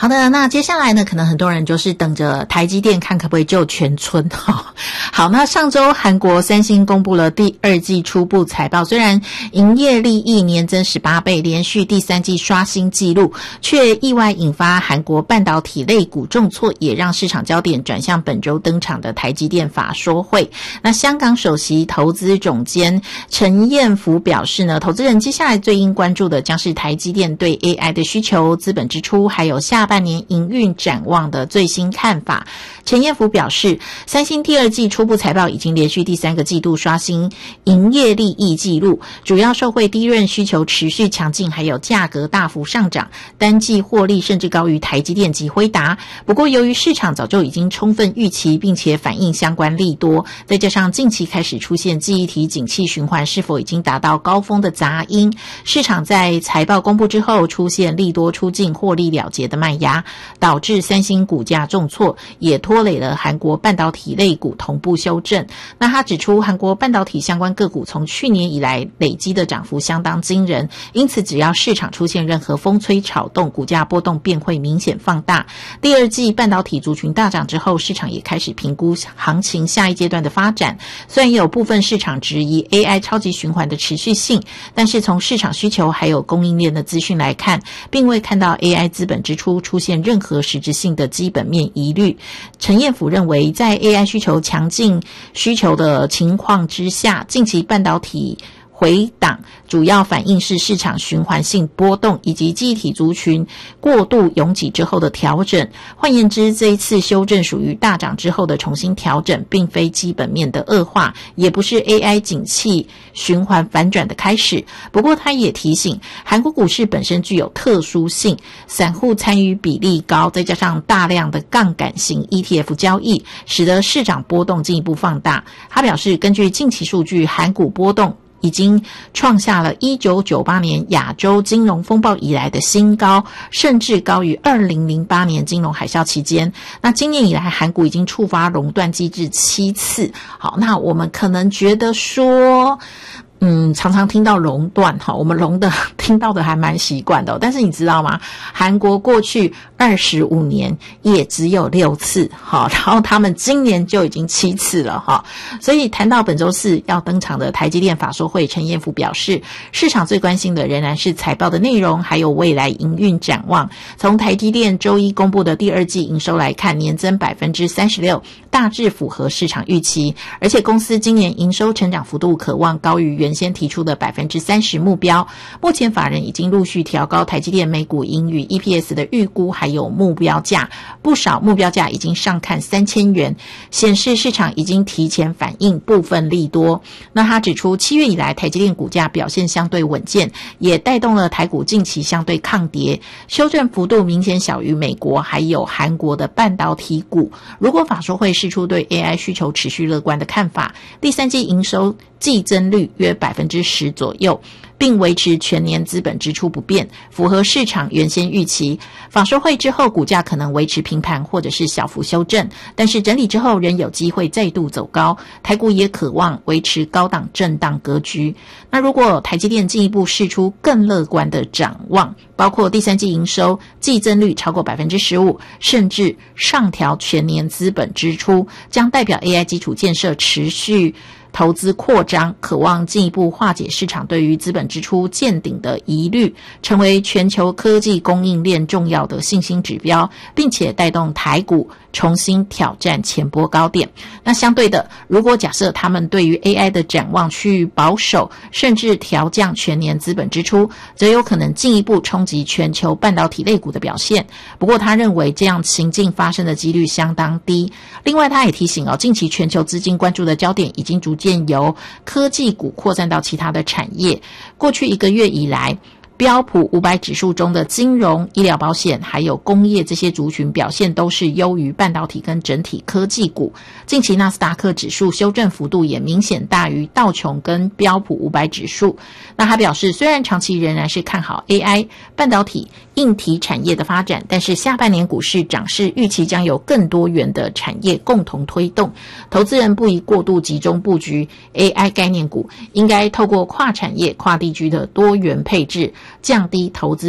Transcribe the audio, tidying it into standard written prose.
好的，那接下来呢，可能很多人就是等着台积电看可不可以救全村哈。好，那上周韩国三星公布了第二季初步财报，虽然营业利益年增18倍，连续第三季刷新纪录，却意外引发韩国半导体类股重挫，也让市场焦点转向本周登场的台积电法说会。那香港首席投资总监陈彦福表示呢，投资人接下来最应关注的将是台积电对 AI 的需求、资本支出，还有下半年营运展望的最新看法。陈彦福表示，三星第二季初步财报已经连续第三个季度刷新营业利益纪录，主要受惠低润需求持续强劲，还有价格大幅上涨，单季获利甚至高于台积电及辉达。不过由于市场早就已经充分预期并且反映相关利多，再加上近期开始出现记忆体景气循环是否已经达到高峰的杂音，市场在财报公布之后出现利多出尽获利了结的卖压，导致三星股价重挫，也拖累了韩国半导体类股同步修正。那他指出，韩国半导体相关个股从去年以来累积的涨幅相当惊人，因此只要市场出现任何风吹草动，股价波动便会明显放大。第二季半导体族群大涨之后，市场也开始评估行情下一阶段的发展。虽然也有部分市场质疑 AI 超级循环的持续性，但是从市场需求还有供应链的资讯来看，并未看到 AI 资本支出出现任何实质性的基本面疑虑。陈彦甫认为，在 AI 需求强劲需求的情况之下，近期半导体回档主要反映是市场循环性波动以及记忆体族群过度拥挤之后的调整。换言之，这一次修正属于大涨之后的重新调整，并非基本面的恶化，也不是 AI 景气循环反转的开始。不过他也提醒，韩国股市本身具有特殊性，散户参与比例高，再加上大量的杠杆型 ETF 交易，使得市场波动进一步放大。他表示，根据近期数据，韩股波动已经创下了1998年亚洲金融风暴以来的新高，甚至高于2008年金融海啸期间。那今年以来，韩股已经触发熔断机制7次。好，那我们可能觉得说常常听到熔断，我们熔的听到的还蛮习惯的，但是你知道吗？韩国过去25年也只有6次，然后他们今年就已经7次了，所以谈到本周四要登场的台积电法说会，陈彦甫表示，市场最关心的仍然是财报的内容，还有未来营运展望。从台积电周一公布的第二季营收来看，年增 36%， 大致符合市场预期，而且公司今年营收成长幅度可望高于原先提出的 30% 目标。目前法人已经陆续调高台积电每股盈余 EPS 的预估还有目标价，不少目标价已经上看3000元，显示市场已经提前反映部分利多。那他指出，7月以来台积电股价表现相对稳健，也带动了台股近期相对抗跌，修正幅度明显小于美国还有韩国的半导体股。如果法说会释出对 AI 需求持续乐观的看法，第三季营收季增率约 10% 左右，并维持全年资本支出不变，符合市场原先预期。法说会之后股价可能维持平盘或者是小幅修正，但是整理之后仍有机会再度走高，台股也渴望维持高档震荡格局。那如果台积电进一步释出更乐观的展望，包括第三季营收季增率超过 15%， 甚至上调全年资本支出，将代表 AI 基础建设持续投资扩张，渴望进一步化解市场对于资本支出见顶的疑虑，成为全球科技供应链重要的信心指标，并且带动台股重新挑战前波高点。那相对的，如果假设他们对于 AI 的展望趋于保守，甚至调降全年资本支出，则有可能进一步冲击全球半导体类股的表现。不过他认为这样情境发生的几率相当低。另外他也提醒，近期全球资金关注的焦点已经逐渐由科技股扩散到其他的产业。过去1个月以来，标普500指数中的金融、医疗保险还有工业这些族群表现都是优于半导体跟整体科技股。近期纳斯达克指数修正幅度也明显大于道琼跟标普500指数。那他表示，虽然长期仍然是看好 AI、半导体、硬体产业的发展，但是下半年股市涨势预期将有更多元的产业共同推动，投资人不宜过度集中布局 AI 概念股，应该透过跨产业、跨地区的多元配置，降低投资